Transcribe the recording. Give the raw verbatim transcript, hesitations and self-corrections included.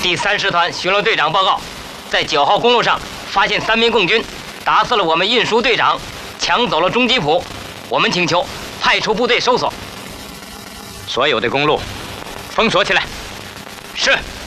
第三师团巡逻队长报告，在九号公路上发现三名共军打死了我们运输队长，抢走了中吉普。我们请求派出部队搜索， 所有的公路封锁起来。 是。